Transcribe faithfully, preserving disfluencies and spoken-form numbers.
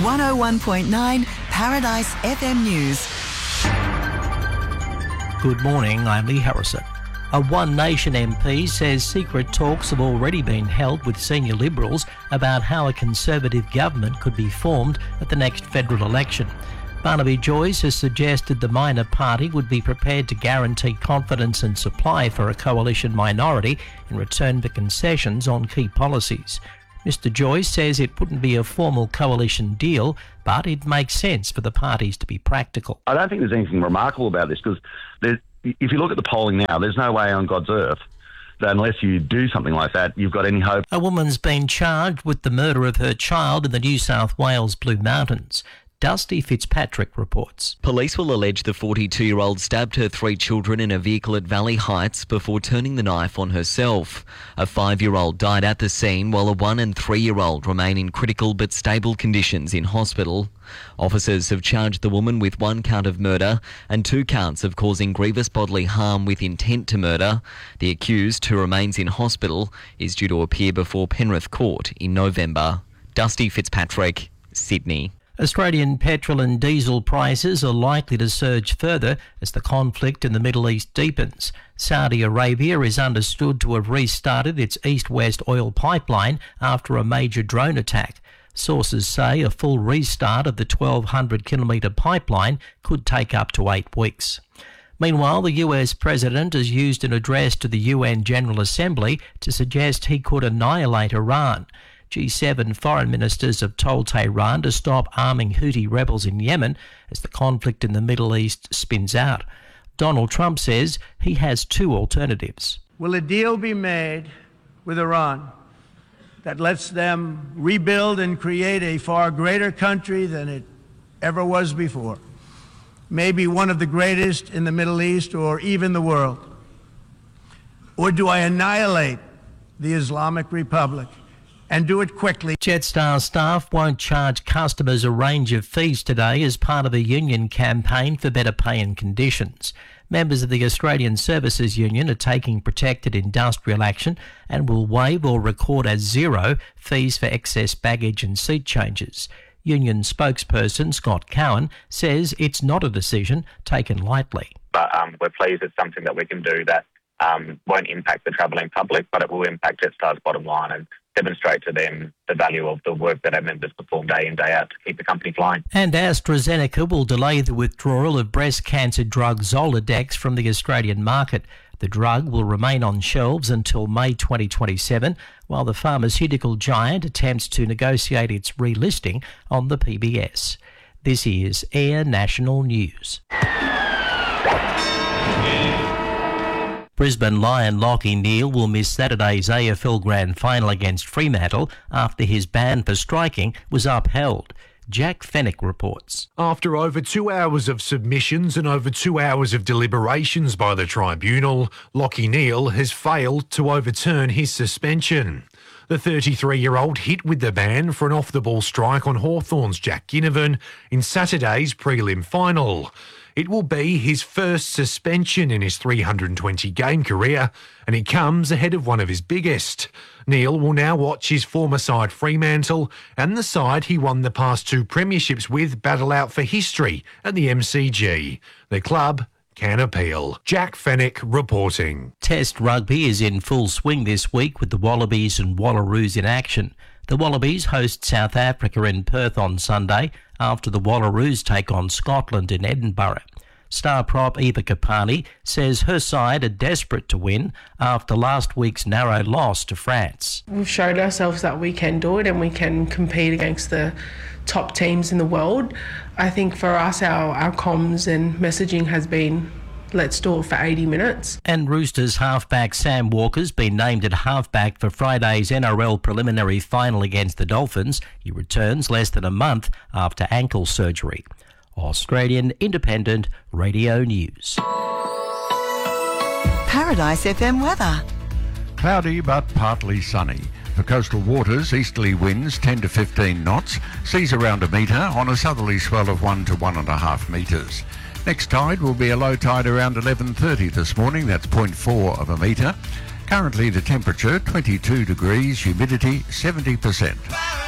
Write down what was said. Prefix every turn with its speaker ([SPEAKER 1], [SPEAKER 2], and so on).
[SPEAKER 1] one oh one point nine Paradise F M News.
[SPEAKER 2] Good morning, I'm Lee Harrison. A One Nation M P says secret talks have already been held with senior Liberals about how a Conservative government could be formed at the next federal election. Barnaby Joyce has suggested the minor party would be prepared to guarantee confidence and supply for a coalition minority in return for concessions on key policies. Mister Joyce says it wouldn't be a formal coalition deal, but it makes sense for the parties to be practical.
[SPEAKER 3] I don't think there's anything remarkable about this, because if you look at the polling now, there's no way on God's earth that unless you do something like that, you've got any hope.
[SPEAKER 2] A woman's been charged with the murder of her child in the New South Wales Blue Mountains. Dusty Fitzpatrick reports.
[SPEAKER 4] Police will allege the forty-two-year-old stabbed her three children in a vehicle at Valley Heights before turning the knife on herself. A five-year-old died at the scene, while a one- and three-year-old remain in critical but stable conditions in hospital. Officers have charged the woman with one count of murder and two counts of causing grievous bodily harm with intent to murder. The accused, who remains in hospital, is due to appear before Penrith Court in November. Dusty Fitzpatrick, Sydney.
[SPEAKER 2] Australian petrol and diesel prices are likely to surge further as the conflict in the Middle East deepens. Saudi Arabia is understood to have restarted its east-west oil pipeline after a major drone attack. Sources say a full restart of the twelve hundred kilometre pipeline could take up to eight weeks. Meanwhile, the U S President has used an address to the U N General Assembly to suggest he could annihilate Iran. G seven foreign ministers have told Tehran to stop arming Houthi rebels in Yemen as the conflict in the Middle East spins out. Donald Trump says he has two alternatives.
[SPEAKER 5] Will a deal be made with Iran that lets them rebuild and create a far greater country than it ever was before? Maybe one of the greatest in the Middle East or even the world? Or do I annihilate the Islamic Republic and do it quickly?
[SPEAKER 2] Jetstar staff won't charge customers a range of fees today as part of a union campaign for better pay and conditions. Members of the Australian Services Union are taking protected industrial action and will waive or record as zero fees for excess baggage and seat changes. Union spokesperson Scott Cowan says it's not a decision taken lightly.
[SPEAKER 6] But um, we're pleased it's something that we can do that um, won't impact the travelling public, but it will impact Jetstar's bottom line and demonstrate to them the value of the work that our members perform day in, day out to keep the company flying.
[SPEAKER 2] And AstraZeneca will delay the withdrawal of breast cancer drug Zoladex from the Australian market. The drug will remain on shelves until May twenty twenty-seven, while the pharmaceutical giant attempts to negotiate its relisting on the P B S. This is Air National News. Brisbane Lion Lachie Neale will miss Saturday's A F L Grand Final against Fremantle after his ban for striking was upheld. Jack Fennick reports.
[SPEAKER 7] After over two hours of submissions and over two hours of deliberations by the tribunal, Lachie Neale has failed to overturn his suspension. The thirty-three-year-old hit with the ban for an off-the-ball strike on Hawthorn's Jack Ginnivan in Saturday's prelim final. It will be his first suspension in his three hundred twenty game career, and it comes ahead of one of his biggest. Neale will now watch his former side Fremantle and the side he won the past two premierships with battle out for history at the M C G. The club can appeal. Jack Fennick reporting.
[SPEAKER 2] Test rugby is in full swing this week with the Wallabies and Wallaroos in action. The Wallabies host South Africa in Perth on Sunday after the Wallaroos take on Scotland in Edinburgh. Star prop Eva Kapani says her side are desperate to win after last week's narrow loss to France.
[SPEAKER 8] We've showed ourselves that we can do it and we can compete against the top teams in the world. I think for us, our, our comms and messaging has been, let's do it for eighty minutes.
[SPEAKER 2] And Roosters halfback Sam Walker's been named at halfback for Friday's N R L preliminary final against the Dolphins. He returns less than a month after ankle surgery. Australian Independent Radio News.
[SPEAKER 1] Paradise F M weather.
[SPEAKER 9] Cloudy but partly sunny. For coastal waters, easterly winds ten to fifteen knots, seas around a metre on a southerly swell of one to one and a half metres. Next tide will be a low tide around eleven thirty this morning, that's zero point four of a metre. Currently the temperature twenty-two degrees, humidity seventy percent.